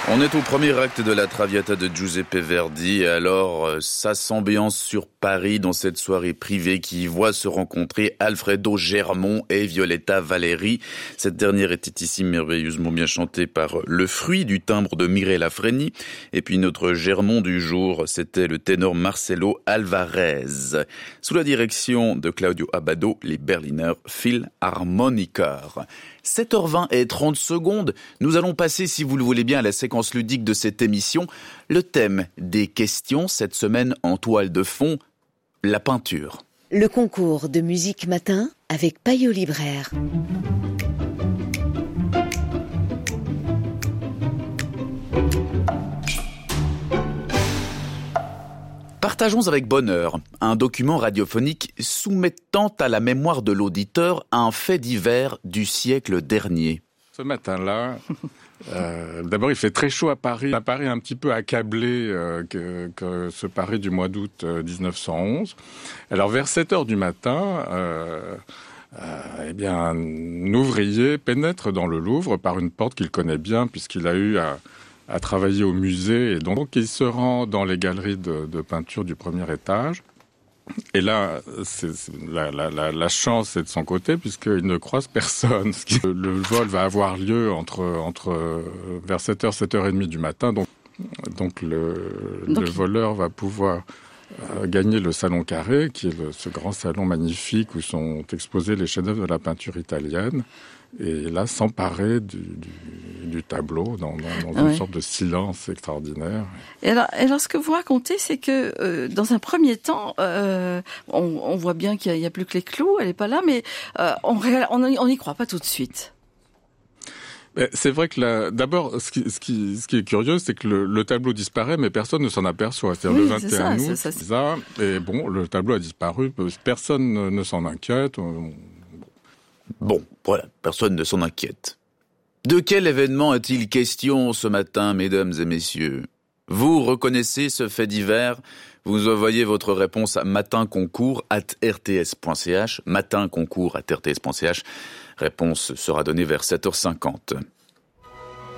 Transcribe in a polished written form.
On est au premier acte de la Traviata de Giuseppe Verdi. Alors, ça s'ambiance sur Paris dans cette soirée privée qui voit se rencontrer Alfredo Germont et Violetta Valeri. Cette dernière était ici merveilleusement bien chantée par Le Fruit du timbre de Mirella Freni. Et puis notre Germont du jour, c'était le ténor Marcelo Alvarez. Sous la direction de Claudio Abbado, les Berliner Philharmoniker. 7h20 et 30 secondes, nous allons passer, si vous le voulez bien, à la séquence ludique de cette émission. Le thème des questions, cette semaine en toile de fond, la peinture. Le concours de musique matin avec Payot Libraire. Partageons avec bonheur un document radiophonique soumettant à la mémoire de l'auditeur un fait divers du siècle dernier. Ce matin-là, d'abord il fait très chaud à Paris. Ça paraît un petit peu accablé que ce Paris du mois d'août 1911. Alors vers 7h du matin, un ouvrier pénètre dans le Louvre par une porte qu'il connaît bien puisqu'il a eu à travailler au musée. Et donc il se rend dans les galeries de peinture du premier étage. Et là, la chance est de son côté puisqu'il ne croise personne. Le vol va avoir lieu entre vers 7h, 7h30 du matin. Donc le voleur va pouvoir gagner le Salon Carré, qui est ce grand salon magnifique où sont exposés les chefs-d'œuvre de la peinture italienne. Et là, s'emparer du tableau dans une sorte de silence extraordinaire. Et alors, ce que vous racontez, c'est que dans un premier temps, on voit bien qu'il n'y a plus que les clous, elle n'est pas là, mais on n'y croit pas tout de suite. C'est vrai que d'abord, ce qui est curieux, c'est que le tableau disparaît, mais personne ne s'en aperçoit. C'est-à-dire le 21 août, c'est ça. Et bon, le tableau a disparu, personne ne s'en inquiète. Bon, voilà, personne ne s'en inquiète. De quel événement est-il question ce matin, mesdames et messieurs ? Vous reconnaissez ce fait divers ? Vous envoyez votre réponse à matinconcours@rts.ch, matinconcours@rts.ch. Réponse sera donnée vers 7h50.